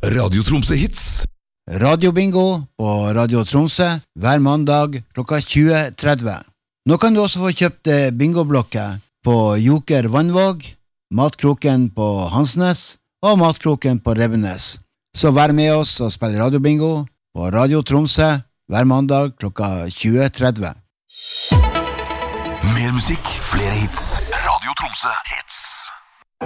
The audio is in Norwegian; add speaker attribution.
Speaker 1: Radio Tromsø Hits.
Speaker 2: Radiobingo på Radio Tromsø hver mandag klokka 20.30. Nå kan du også få kjøpt bingoblokker på Joker Vannvåg, Matkroken på Hansnes og Matkroken på Revenes. Så vær med oss og spill radiobingo på Radio Tromsø hver mandag klokka 20.30.
Speaker 1: Mer musikk, flere hits. Radio Tromsø Hits.